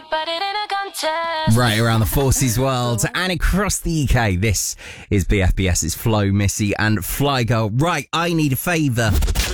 but it ain't a contest. Right around the Forces world and across the UK, this is BFBS's Flo, Missy and Fly Girl. Right, I need a favour.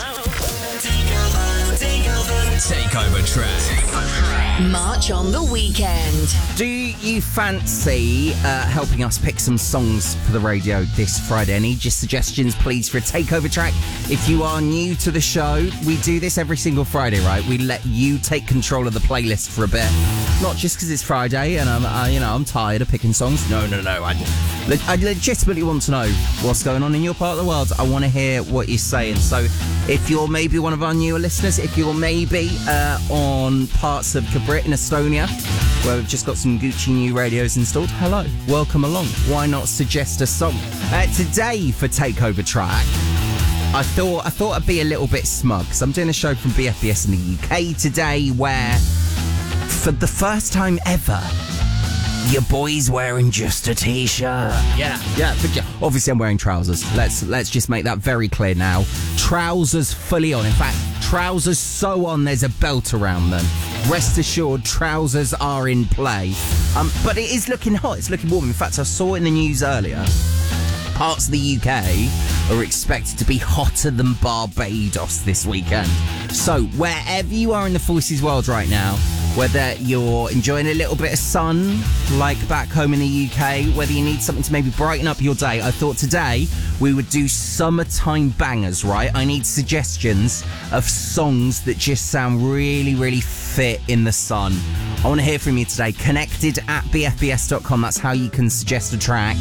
Takeover track. March on the weekend. Do you fancy helping us pick some songs for the radio this Friday? I need your suggestions, please, for a takeover track. If you are new to the show, we do this every single Friday, right? We let you take control of the playlist for a bit. Not just because it's Friday and I'm tired of picking songs. No. I legitimately want to know what's going on in your part of the world. I want to hear what you're saying. So if you're maybe one of our newer listeners, if you're maybe on parts of Cabrit in Estonia, where we've just got some Gucci new radios installed, hello, welcome along. Why not suggest a song? Today for Takeover Track, I thought I'd be a little bit smug, because I'm doing a show from BFBS in the UK today where, for the first time ever, your boy's wearing just a t-shirt. Yeah. Obviously, I'm wearing trousers. Let's just make that very clear now. Trousers fully on. In fact, trousers so on there's a belt around them. Rest assured, trousers are in play. But it is looking hot. It's looking warm. In fact, I saw in the news earlier, parts of the UK are expected to be hotter than Barbados this weekend. So, wherever you are in the Forces world right now, whether you're enjoying a little bit of sun, like back home in the UK, whether you need something to maybe brighten up your day, I thought today we would do summertime bangers, right? I need suggestions of songs that just sound really, really fit in the sun. I want to hear from you today. Connected@bfbs.com. That's how you can suggest a track.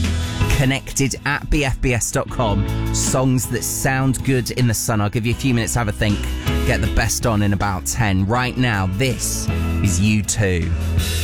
Connected@bfbs.com. Songs that sound good in the sun. I'll give you a few minutes to have a think. Get the best on in about 10. Right now, this is U2.